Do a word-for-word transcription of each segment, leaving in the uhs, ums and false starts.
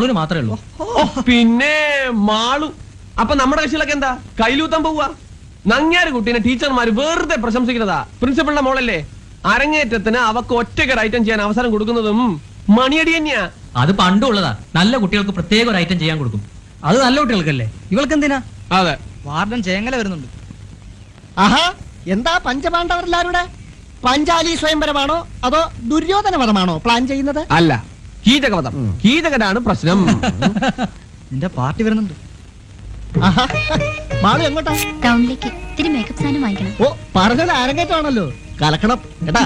മാളൂന് മാത്രമേ ഉള്ളൂ. പിന്നെ മാളു അപ്പൊ നമ്മുടെ കക്ഷികളൊക്കെ എന്താ കയ്യിലൂത്താൻ പോവുക? നങ്ങ്യാര് കുട്ടീനെ ടീച്ചർമാര് വെറുതെ പ്രശംസിക്കുന്നതാ. പ്രിൻസിപ്പളിന്റെ മോളല്ലേ, അരങ്ങേറ്റത്തിന് അവക്ക് ഒറ്റയ്ക്ക് ഒരു ഐറ്റം ചെയ്യാൻ അവസരം കൊടുക്കുന്നതും മണിയടി തന്നെയാ. അത് പണ്ടുള്ളതാ. നല്ല കുട്ടികൾക്ക് പ്രത്യേക ഒരു ഐറ്റം ചെയ്യാൻ കൊടുക്കും. അത് നല്ല കുട്ടികൾക്കല്ലേ, ഇവൾക്ക് എന്തിനാ? അതെ, വാർഡൻ ചേങ്ങല വരുന്നുണ്ട്. ആഹാ, എന്താ പഞ്ചപാണ്ഡവരെല്ലാരുടെ പഞ്ചാലി സ്വയംവരമാണോ അതോ ദുര്യോധന വധമാണോ പ്ലാൻ ചെയ്യുന്നത്? അല്ല, കീചകവധം. കീചകനാണ് പ്രശ്നം. നിന്റെ പാർട്ടി വരുന്നുണ്ട്. ആഹാ, മാളു എങ്ങോട്ടാ? ടൗണിലേക്ക് ഇത്തിരി മേക്കപ്പ് സാധനം വാങ്ങിക്കണം. ഓ, പറഞ്ഞത് അരങ്ങേറ്റമാണല്ലോ, കലക്കണം കേട്ടാ.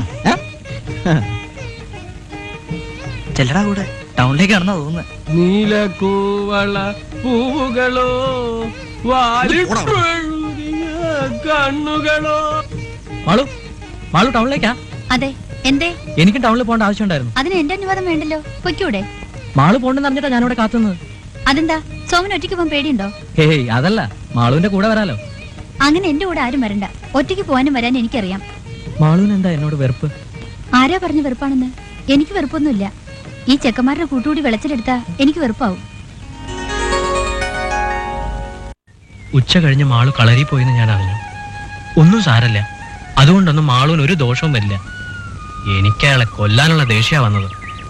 ചെല്ലടാ കൂടെ, ടൗണിലേക്കാണെന്നാ തോന്നുന്നത്. നീലക്കൂവള പൂവുകളോ വാലിപ്പൊഴുതിയ കണ്ണുകളോ. മാളു മാളു ടൗണിലേക്കാ? അതെ, എന്തേ? എനിക്ക് ടൗണിൽ പോകേണ്ട ആവശ്യമുണ്ടായിരുന്നു. അതിന് എന്റെ അനുവാദം വേണ്ടല്ലോ, പൊയ്ക്കൂടെ? മാളു പോകണ്ടെന്ന് അറിഞ്ഞിട്ടാ ഞാനിവിടെ കാത്തുന്നത്. അതെന്താ, സോമൻ ഒറ്റയ്ക്ക് പോകാൻ പേടിയുണ്ടോ? ഹേയ്, അതല്ല, മാളുവിന്റെ കൂടെ വരാലോ. അങ്ങനെ എന്റെ കൂടെ ആരും വരണ്ട. ഒറ്റയ്ക്ക് പോകാനും വരാൻ എനിക്കറിയാം. മാളുവിന് എന്താ എന്നോട് വെറുപ്പ്? ആരാ പറഞ്ഞ വെറുപ്പാണെന്ന്? എനിക്ക് വെറുപ്പൊന്നുമില്ല. ഈ ചെക്കന്മാരുടെ കൂട്ടുകൂടി വിളച്ചിലെടുത്താ എനിക്ക് വെറുപ്പാവും. ഉച്ച കഴിഞ്ഞ് മാളു കളരി പോയിന്ന് ഞാൻ അറിഞ്ഞു. ഒന്നും സാരല്ല, അതുകൊണ്ടൊന്നും മാളുവിന് ഒരു ദോഷവും വരില്ല. എനിക്ക് അയാളെ കൊല്ലാനുള്ള ദേഷ്യ വന്നത്.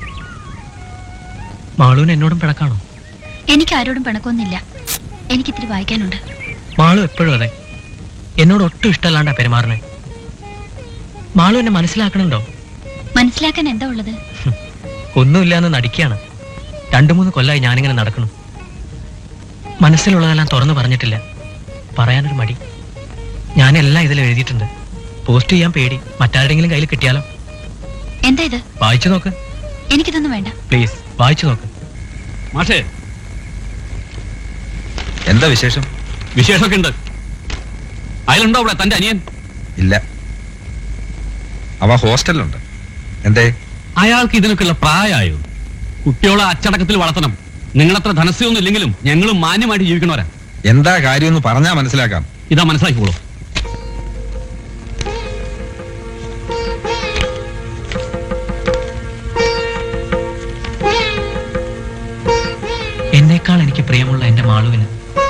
മാളുവിന് എന്നോടും പിണക്കാണോ? എനിക്ക് ആരോടും പിണക്കൊന്നുമില്ല. എനിക്കിത്തിരി വായിക്കാനുണ്ട്. മാളു എപ്പോഴും അതെ, എന്നോട് ഒട്ടും ഇഷ്ടമല്ലാണ്ടാ പെരുമാറണേ. മാളു എന്നെ മനസ്സിലാക്കണുണ്ടോ? മനസ്സിലാക്കാൻ എന്താ ഉള്ളത്? ഒന്നുമില്ലാന്ന് നടിക്കുകയാണ്. രണ്ടു മൂന്ന് കൊല്ലായി ഞാനിങ്ങനെ നടക്കണം. മനസ്സിലുള്ളതെല്ലാം തുറന്നു പറഞ്ഞിട്ടില്ല. പറയാനൊരു മടി. ഞാനെല്ലാം ഇതിൽ എഴുതിയിട്ടുണ്ട്. പോസ്റ്റ് ചെയ്യാൻ പേടി. മറ്റാരുടെങ്കിലും കയ്യിൽ കിട്ടിയാലോ? എന്താ ഇത്? വായിച്ചു നോക്ക്. എനിക്കിതൊന്നും വേണ്ട. പ്ലീസ് വായിച്ചു നോക്ക്. മാഷേ, എന്താ വിശേഷം? വിശേഷമൊക്കെ ഉണ്ട്. അയാളുണ്ടോ അവിടെ, തന്റെ അനിയൻ? ഇല്ല, അവ ഹോസ്റ്റലിലുണ്ട്. എന്തേ? അയാൾക്ക് ഇതിനൊക്കെയുള്ള പ്രായമായോ? കുട്ടികളെ അച്ചടക്കത്തിൽ വളർത്തണം. നിങ്ങളത്ര ധനസ്യൊന്നും ഇല്ലെങ്കിലും ഞങ്ങളും മാന്യമായിട്ട് ജീവിക്കണവരാ. എന്താ കാര്യമെന്ന് പറഞ്ഞാ മനസ്സിലാക്കാം. ഇതാ, മനസ്സിലാക്കിക്കോളൂ. എന്നേക്കാൾ എനിക്ക് പ്രിയമുള്ള എന്റെ മാളുവിന്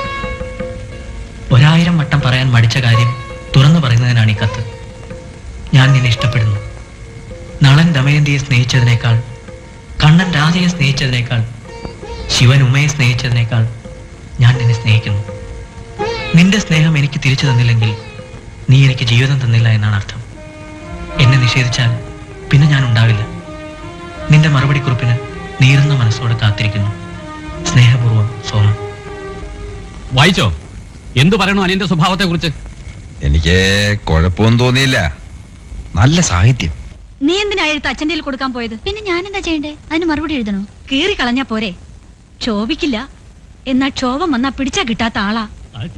ഒരായിരം വട്ടം പറയാൻ മടിച്ച കാര്യം തുറന്നു പറയുന്നതിനാണ് ഈ കത്ത്. ഞാൻ നിന്നെ ഇഷ്ടപ്പെടുന്നു. നളൻ ദമയന്തിയെ സ്നേഹിച്ചതിനേക്കാൾ, കണ്ണൻ രാധയെ സ്നേഹിച്ചതിനേക്കാൾ, ശിവൻ ഉമയെ സ്നേഹിച്ചതിനേക്കാൾ ഞാൻ നിന്നെ സ്നേഹിക്കുന്നു. നിന്റെ സ്നേഹം എനിക്ക് തിരിച്ചു തന്നില്ലെങ്കിൽ നീ എനിക്ക് ജീവിതം തന്നില്ല എന്നാണ് അർത്ഥം. എന്നെ നിഷേധിച്ചാൽ പിന്നെ ഞാൻ ഉണ്ടാവില്ല. നിന്റെ മറുപടി കുറിപ്പിന് നീറുന്ന മനസ്സോടെ കാത്തിരിക്കുന്നു. സ്നേഹപൂർവ്വം, സോമൻ. വായിച്ചോ? എന്തു പറയണു അനിയന്റെ സ്വഭാവത്തെ കുറിച്ച്? എനിക്ക് കുഴപ്പമൊന്നും തോന്നിയില്ല. നല്ല സാഹിത്യം. നീ എന്തിനാ എഴുത്ത് അച്ഛൻ്റെ കൊടുക്കാൻ പോയത്? പിന്നെ ഞാൻ എന്താ ചെയ്യണ്ടേ? അതിന് മറുപടി എഴുതണോ? കീറി കളഞ്ഞാ പോരെ? ക്ഷോഭിക്കില്ല. എന്നാ ക്ഷോഭം വന്നാ പിടിച്ചാ കിട്ടാത്ത ആളാ.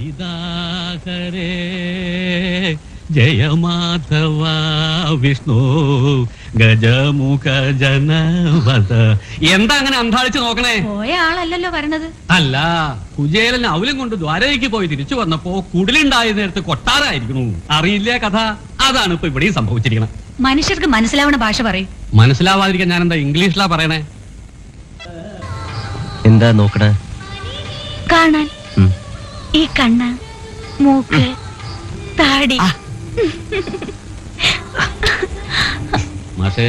ജയമാധവ വിഷ്ണു ഗജമുഖ ജനവത. എന്താ അങ്ങനെ അന്താളിച്ച് നോക്കണേ? പോയ ആളല്ലല്ലോ വരണത്. അല്ല, കുചേലൻ അവലും കൊണ്ട് ദ്വാരകയ്ക്ക് പോയി തിരിച്ചു വന്നപ്പോ കുടിലുണ്ടായ നേരത്ത് കൊട്ടാരായിരിക്കണു. അറിയില്ലേ കഥ? അതാണ് ഇപ്പൊ ഇവിടെയും സംഭവിച്ചിരിക്കണം. മനുഷ്യർക്ക് മനസ്സിലാവണ ഭാഷ പറയും. മനസ്സിലാവാതിരിക്കാൻ ഞാൻ എന്താ ഇംഗ്ലീഷിലാ പറയണേ? എന്താ നോക്കണേ? കാണാൻ ഈ കണ്ണ്, മൂക്ക്, താടി. മാഷേ,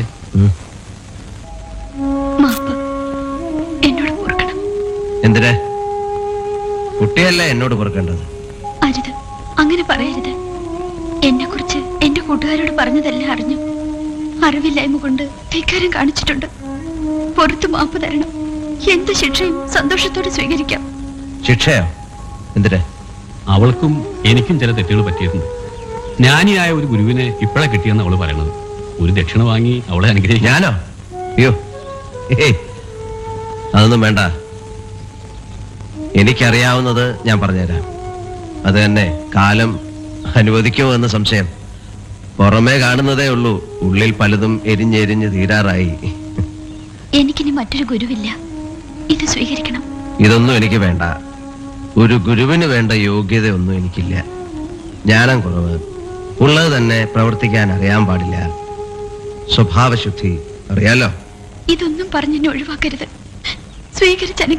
മാപ്പ്. എന്നോട് പൊറുക്കണം. എന്തിനാ? കുട്ടിയല്ല എന്നോട് പൊറുക്കേണ്ടത്. അരുത്, അങ്ങനെ പറയരുത്. എന്നെ കുറിച്ച് എന്റെ കൂട്ടുകാരോട് പറഞ്ഞതെല്ലാം അറിഞ്ഞു. അറിവില്ലായ്മ കൊണ്ട് ധിക്കാരം കാണിച്ചിട്ടുണ്ട്. പുറത്ത് മാപ്പ് തരണം. എന്ത് ശിക്ഷയും സന്തോഷത്തോടെ സ്വീകരിക്കാം. ശിക്ഷയോ? എന്തിനാ? അവൾക്കും എനിക്കും ചില തെറ്റുകൾ പറ്റിയിട്ടുണ്ട്. ജ്ഞാനിയായ ഒരു ഗുരുവിനെ ഇപ്പോഴാ കിട്ടിയെന്ന് അവള് പറയണത്. ഒരു ദക്ഷിണ വാങ്ങി അവളെ അനുഗ്രഹിക്കും. ഞാനോ? അയ്യോ, ഏയ്, അതൊന്നും വേണ്ട. എനിക്കറിയാവുന്നത് ഞാൻ പറഞ്ഞുതരാം. അത് തന്നെ കാലം അനുവദിക്കുമോ എന്ന് സംശയം. പുറമേ കാണുന്നതേ ഉള്ളൂ, ഉള്ളിൽ പലതും എരിഞ്ഞെരിഞ്ഞ് തീരാറായി. എനിക്കിനി മറ്റൊരു ഗുരുവില്ല. ഇത് സ്വീകരിക്കണം. ഇതൊന്നും എനിക്ക് വേണ്ട. ഒരു ഗുരുവിന് വേണ്ട യോഗ്യതയൊന്നും എനിക്കില്ല. ജ്ഞാനം കുറവ്, ഉള്ളത് തന്നെ പ്രവർത്തിക്കാൻ അറിയാൻ പാടില്ല. സ്വഭാവശുദ്ധി അറിയാലോ. ഇതൊന്നും പറഞ്ഞെന്നെ ഒഴിവാക്കരുത്. സ്വീകരിച്ച്